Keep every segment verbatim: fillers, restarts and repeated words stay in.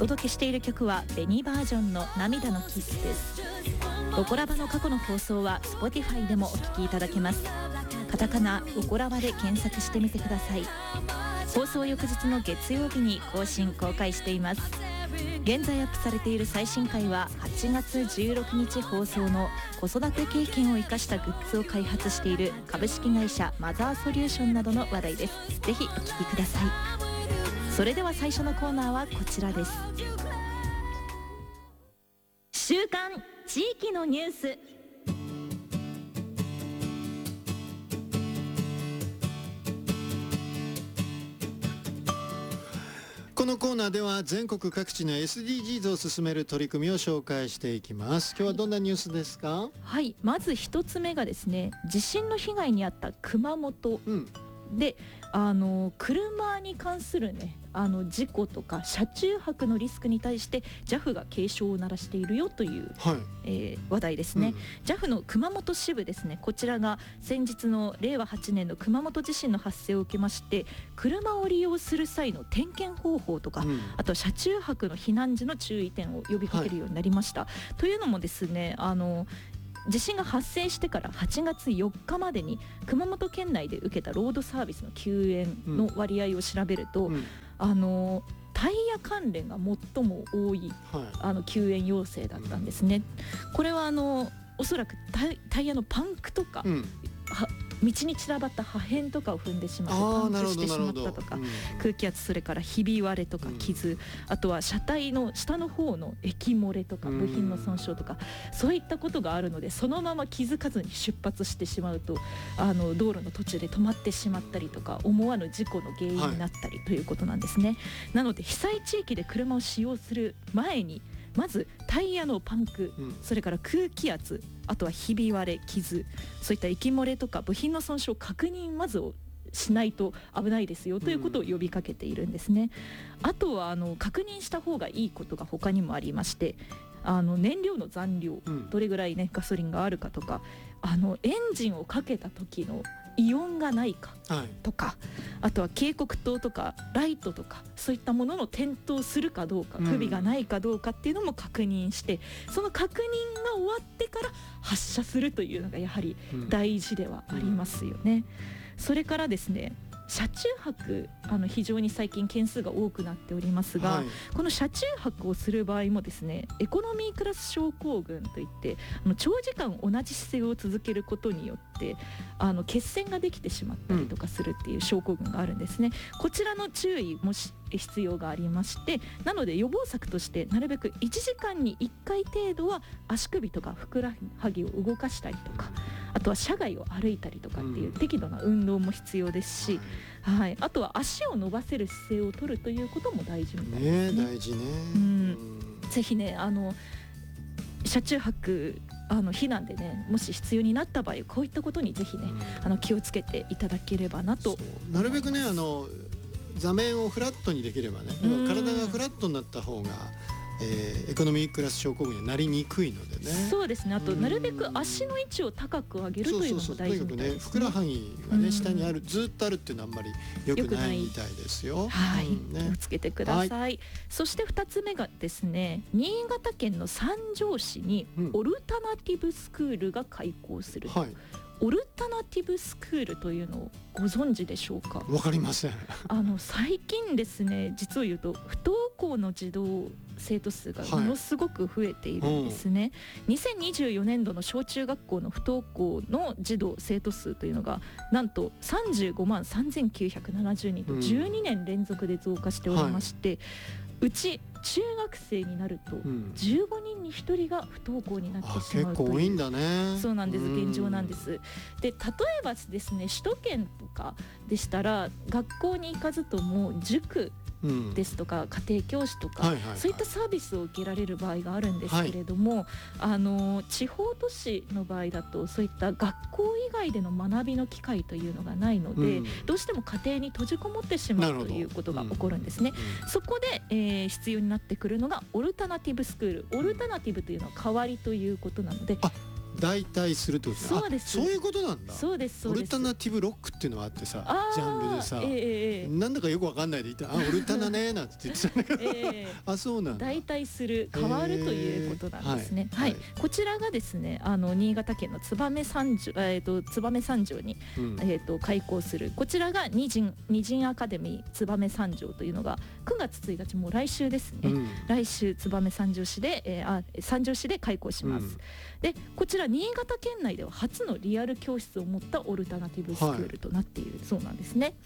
届けしている曲はベニバージョンの涙のキッスです。ロコラバの過去の放送は Spotify でもお聞きいただけます。カタカナロコラバで検索してみてください。放送翌日の月曜日に更新公開しています。現在アップされている最新回ははちがつじゅうろくにち放送の子育て経験を生かしたグッズを開発している株式会社マザーソリューションなどの話題です。ぜひお聞きください。それでは最初のコーナーはこちらです。週刊地域のニュース。 このコーナーでは全国各地の エスディージーズ を進める取り組みを紹介していきます。今日はどんなニュースですか？ はい、まず一つ目がですね、地震の被害に遭った熊本で、うん、あの車に関するねあの事故とか車中泊のリスクに対して ジャフ が警鐘を鳴らしているよという、はいえー、話題ですね、うん、ジャフ の熊本支部ですね。こちらが先日のれいわはちねんの熊本地震の発生を受けまして、車を利用する際の点検方法とか、うん、あと車中泊の避難時の注意点を呼びかけるようになりました、はい、というのもですね、あの地震が発生してからはちがつよっかまでに熊本県内で受けたロードサービスの救援の割合を調べると、うんうん、あのタイヤ関連が最も多い、はい、あの救援要請だったんですね、うん、これはあのおそらく タイ, タイヤのパンクとか、うんは道に散らばった破片とかを踏んでしまってパンクしてしまったとか、うん、空気圧、それからひび割れとか傷、うん、あとは車体の下の方の液漏れとか部品の損傷とか、うん、そういったことがあるので、そのまま気づかずに出発してしまうとあの道路の途中で止まってしまったりとか、思わぬ事故の原因になったりということなんですね、はい、なので被災地域で車を使用する前にまずタイヤのパンク、うん、それから空気圧、あとはひび割れ、傷、そういった液漏れとか部品の損傷を確認まずをしないと危ないですよということを呼びかけているんですね、うん、あとはあの確認した方がいいことが他にもありまして、あの燃料の残量、うん、どれぐらいねガソリンがあるかとか、あのエンジンをかけた時の異音がないかとか、はい、あとは警告灯とかライトとかそういったものの点灯するかどうか、不備がないかどうかっていうのも確認して、うん、その確認が終わってから発車するというのがやはり大事ではありますよね、うん、それからですね、車中泊、あの非常に最近件数が多くなっておりますが、はい、この車中泊をする場合もですね、エコノミークラス症候群といって、あの長時間同じ姿勢を続けることによってあの血栓ができてしまったりとかするっていう症候群があるんですね、うん、こちらの注意もし必要がありまして、なので予防策としてなるべくいちじかんにいっかい程度は足首とかふくらはぎを動かしたりとか、あとは車外を歩いたりとかっていう適度な運動も必要ですし、うんはい、あとは足を伸ばせる姿勢を取るということも大事みたいですね。 ね、大事ね、 うん、ぜひね、あの車中泊あの避難でね、もし必要になった場合こういったことにぜひね、うん、あの気をつけていただければなと。 なるべくね、あの座面をフラットにできればね、体がフラットになった方が、えー、エコノミークラス症候群になりにくいのでね。 そうですね。あとなるべく足の位置を高く上げるというのも大事みたいですね。そうそうそう、とにかくね、ふくらはぎがね下にある、ずっとあるっていうのはあんまり良くないみたいですよ。 はい、 うんね、 気をつけてください、はい、そしてふたつめがですね、新潟県の三条市にオルタナティブスクールが開校する、うんはい、オルタナティブスクールというのをご存知でしょうか？ わかりません。 あの最近ですね、実を言うと不登校の児童生徒数がものすごく増えているんですね、はい、うん、にせんにじゅうよねんどの小中学校の不登校の児童生徒数というのがなんとさんじゅうごまんさんぜんきゅうひゃくななじゅうにんとじゅうにねん連続で増加しておりまして、うん、うち中学生になるとじゅうごにんにひとりが不登校になってしまうという、 結構多いんだね。 そうなんです、現状なんです。で、例えばですね、首都圏とかでしたら学校に行かずとも塾ですとか、うん、家庭教師とか、はいはいはい、そういったサービスを受けられる場合があるんですけれども、はい、あの地方都市の場合だとそういった学校以外での学びの機会というのがないので、うん、どうしても家庭に閉じこもってしまうということが起こるんですね、うん、そこで、えー、必要になってくるのがオルタナティブスクール。オルタナティブというのは代わりということなので、 あ、 代替するってことね。 そうです。 そういうことなんだ。 そうですそうです。 オルタナティブロックっていうのがあってさ、ジャンルでさ、 えー、 なんだかよくわかんないで言って、あ、オルタナねなんて言ってたんだけど、えー、あ、そうなんだ。 代替する、変わるということなんですね。えー、はい、はい、こちらがですね、あの新潟県の燕三条、えー、と燕三条に、うん、えー、と開校する、こちらが二陣二陣アカデミー燕三条というのがくがつついたち、もう来週ですね、うん、来週燕三条市で、えー、あ三条市で開校します。うん、でこちら新潟県内では初のリアル教室を持ったオルタナティブスクールとなっているそうなんですね。はい、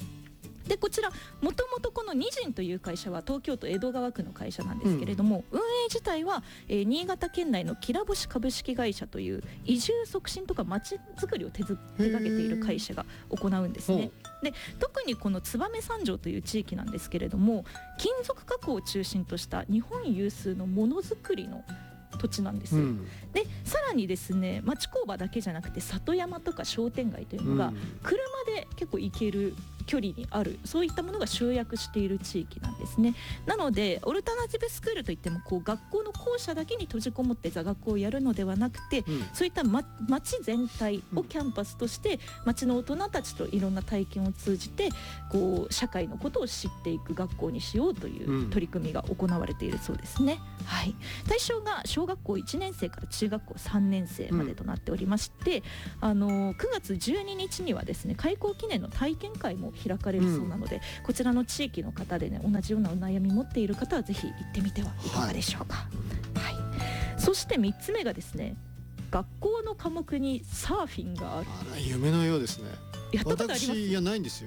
でこちらもともとこのニジンという会社は東京都江戸川区の会社なんですけれども、うん、運営自体は、えー、新潟県内のきらぼし株式会社という移住促進とかまちづくりを手づ手掛けている会社が行うんですね。で特にこの燕三条という地域なんですけれども、金属加工を中心とした日本有数のものづくりの土地なんですよ。うん、でさらにですね、町工場だけじゃなくて里山とか商店街というのが車で結構行ける距離にある、そういったものが集約している地域なんですね。なのでオルタナティブスクールといってもこう学校の校舎だけに閉じこもって座学をやるのではなくて、うん、そういった、ま、町全体をキャンパスとして町の大人たちといろんな体験を通じてこう社会のことを知っていく学校にしようという取り組みが行われているそうですね。はい、対象が小学校いちねん生から中学校さんねん生までとなっておりまして、うん、あのくがつじゅうににちにはですね、開校記念の体験会も開かれるそうなので、うん、こちらの地域の方でね、同じようなお悩み持っている方はぜひ行ってみてはいかがでしょうか。はいはい、そしてみっつめがですね、学校の科目にサーフィンがある。 あら、夢のようですね。 やったことあります？ 私、いやないんですよ。